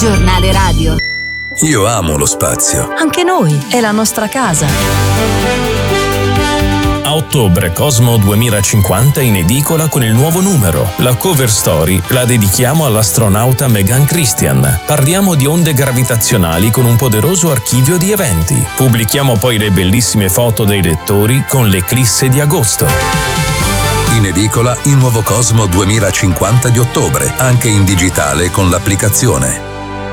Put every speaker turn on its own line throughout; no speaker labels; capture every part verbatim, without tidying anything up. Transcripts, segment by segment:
Giornale radio.
Io amo lo spazio.
Anche noi, è la nostra casa.
A ottobre Cosmo duemilacinquanta in edicola con il nuovo numero. La cover story la dedichiamo all'astronauta Megan Christian. Parliamo di onde gravitazionali con un poderoso archivio di eventi. Pubblichiamo poi le bellissime foto dei lettori con l'eclisse di agosto.
In edicola il nuovo Cosmo duemilacinquanta di ottobre, anche in digitale con l'applicazione.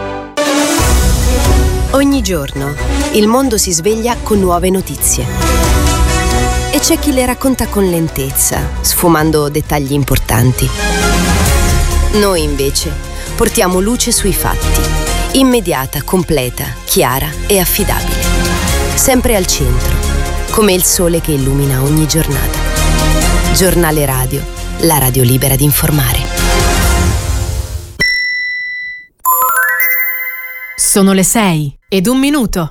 Ogni giorno il mondo si sveglia con nuove notizie. E c'è chi le racconta con lentezza, sfumando dettagli importanti. Noi invece portiamo luce sui fatti, immediata, completa, chiara e affidabile. Sempre al centro, come il sole che illumina ogni giornata. Giornale radio, la radio libera di informare.
Sono le sei ed un minuto.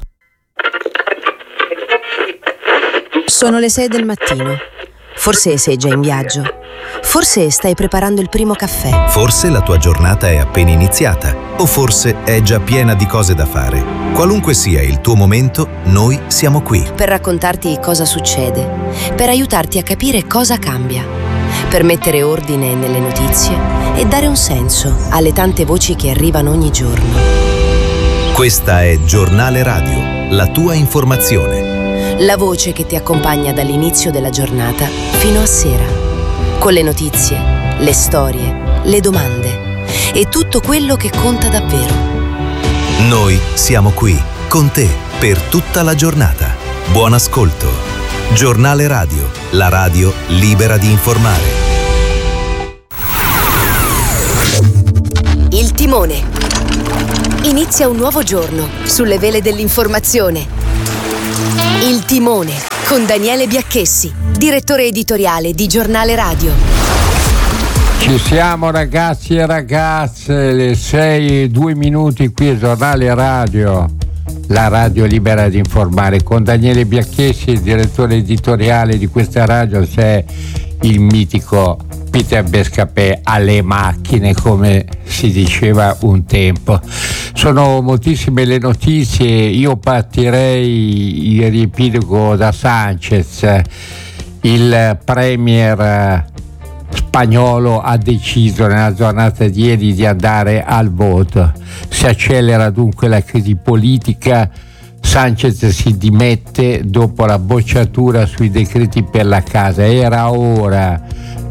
Sono le sei del mattino. Forse sei già in viaggio. Forse stai preparando il primo caffè.
Forse la tua giornata è appena iniziata. O forse è già piena di cose da fare. Qualunque sia il tuo momento, noi siamo qui.
Per raccontarti cosa succede. Per aiutarti a capire cosa cambia. Per mettere ordine nelle notizie e dare un senso alle tante voci che arrivano ogni giorno.
Questa è Giornale Radio, la tua informazione.
La voce che ti accompagna dall'inizio della giornata fino a sera. Con le notizie, le storie, le domande e tutto quello che conta davvero.
Noi siamo qui, con te, per tutta la giornata. Buon ascolto. Giornale Radio, la radio libera di informare.
Il timone. Inizia un nuovo giorno sulle vele dell'informazione. Il timone con Daniele Biacchessi, direttore editoriale di Giornale Radio.
Ci siamo ragazzi e ragazze, le sei e due minuti qui a Giornale Radio, la radio libera di informare. Con Daniele Biacchessi, direttore editoriale di questa radio, c'è il mitico Peter Bescapè alle macchine, come si diceva un tempo. Sono moltissime le notizie, io partirei in riepilogo da Sanchez. Il premier spagnolo ha deciso nella giornata di ieri di andare al voto. Si accelera dunque la crisi politica. Sanchez si dimette dopo la bocciatura sui decreti per la casa. Era ora,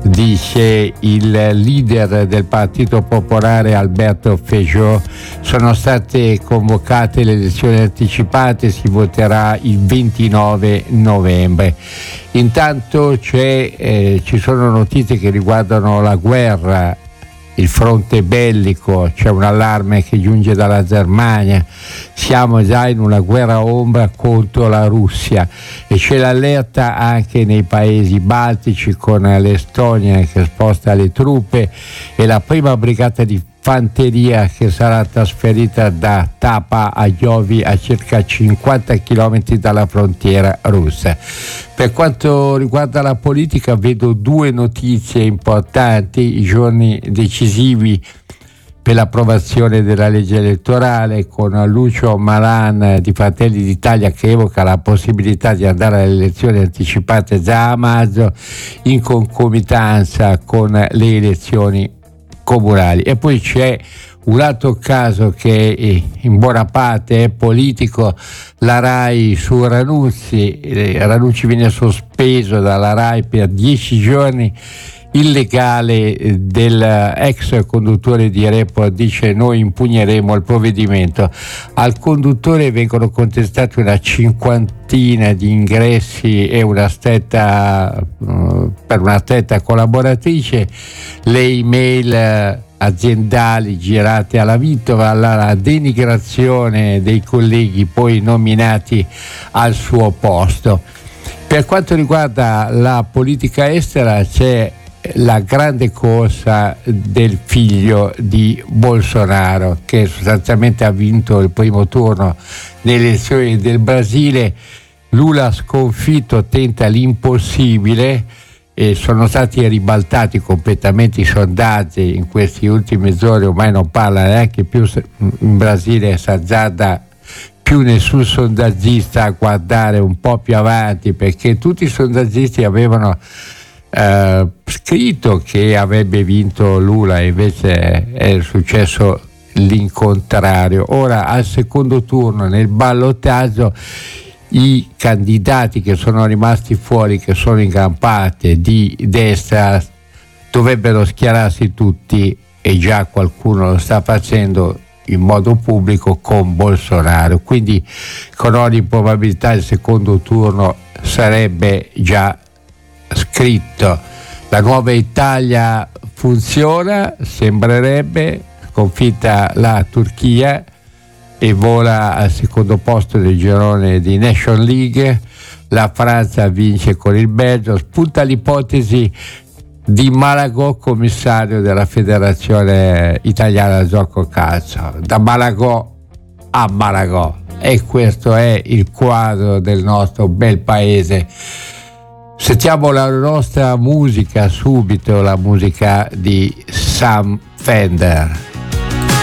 dice il leader del Partito Popolare Alberto Feijó. Sono state convocate le elezioni anticipate, si voterà il ventinove novembre. Intanto c'è, eh, ci sono notizie che riguardano la guerra, il fronte bellico. C'è un allarme che giunge dalla Germania, siamo già in una guerra ombra contro la Russia e c'è l'allerta anche nei paesi baltici, con l'Estonia che sposta le truppe e la prima brigata di fanteria che sarà trasferita da Tapa a Giovi, a circa cinquanta chilometri dalla frontiera russa. Per quanto riguarda la politica, vedo due notizie importanti, i giorni decisivi per l'approvazione della legge elettorale, con Lucio Malan di Fratelli d'Italia che evoca la possibilità di andare alle elezioni anticipate già a maggio, in concomitanza con le elezioni comunali. E poi c'è un altro caso che in buona parte è politico, la RAI su Ranuzzi. Ranuzzi viene sospeso dalla RAI per dieci giorni. Il legale del ex conduttore di Report dice: noi impugneremo il provvedimento. Al conduttore vengono contestati una cinquantina di ingressi e una stretta uh, per una stretta collaboratrice, le email aziendali girate alla vittima, la denigrazione dei colleghi poi nominati al suo posto. Per quanto riguarda la politica estera, c'è la grande corsa del figlio di Bolsonaro, che sostanzialmente ha vinto il primo turno nelle elezioni del Brasile. Lula sconfitto tenta l'impossibile e sono stati ribaltati completamente i sondaggi in questi ultimi giorni, ormai non parla neanche più in Brasile, s'azzarda più nessun sondaggista a guardare un po' più avanti, perché tutti i sondaggisti avevano eh, scritto che avrebbe vinto Lula, invece è successo l'incontrario. Ora al secondo turno, nel ballottaggio, i candidati che sono rimasti fuori, che sono in gran parte di destra, dovrebbero schierarsi tutti, e già qualcuno lo sta facendo in modo pubblico, con Bolsonaro. Quindi con ogni probabilità il secondo turno sarebbe già scritto. La nuova Italia funziona, sembrerebbe, sconfitta la Turchia e vola al secondo posto del girone di Nation League. La Francia vince con il Belgio, spunta l'ipotesi di Malagò commissario della Federazione Italiana Gioco Calcio, da Malagò a Malagò, e questo è il quadro del nostro bel paese. Sentiamo la nostra musica subito, la musica di Sam Fender.